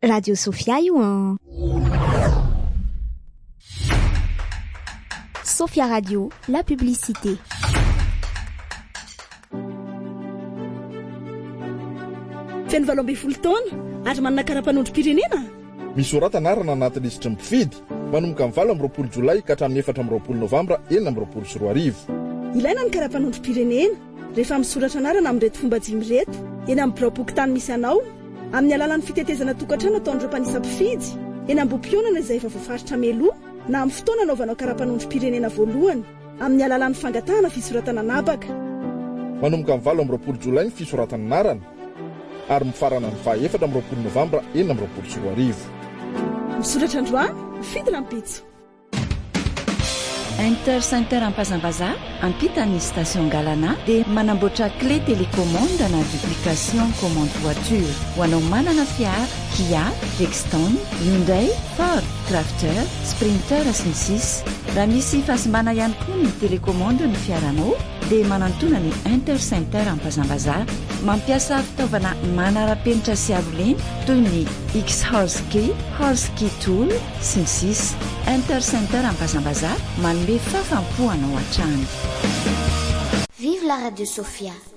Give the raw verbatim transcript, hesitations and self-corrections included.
Radio Sofia io an. Sofia Radio, la publicité. Feno valo amby folo taona ary manana karapanondrom-pirenena. Misorata anarana anaty lisitra mpifidy manomboka amin'ny valo amby roapolo jolay ka hatramin'ny efatra amby roapolo novambra enina amby roapolo sy roa arivo. Ilaina ny karapanondrom-pirenena rehefa misoratra anarana amin'ireto fomba dimy reto eny amin'ny biraoboky tany misy anao, amin'ny alalan'ny fitetezana tokantrano ataon'ireo mpanisa mpifidy, eny ambom-pionana izay efa voafaritra meloa na amin'ny fotoana anaovanao karapanondrom-pirenena voalohany, amin'ny alalan'ny fangatahana fisoratana anabaka. Manomboka amin'ny valo amby roapolo jolay ny fisoratana anarana ary mifarana ny faha efatra amby roapolo novambra enina amby roapolo sy roa arivo. Misoratra androany mifidy lampitso. Inter Center Ampazambaza ampitany station Galana dia manamboatra clé télécommande na duplication commande voiture ho anao manana fiara Kia, Rexton, Hyundai, Ford, Crafter, Sprinter sy ny sisa. Raha misy fahasimbana ihany koa ny télécommande ny fiaranao dia manantona ny Inter Center Ampazambaza mampiasa fitaovana manara-penitra sy arolena toy ny X-Horse-Key, Horse-Key Tool sy ny sisa. Inter Center Ampazambaza manome fafampo anao hatrany. Vive la Radio Sofia.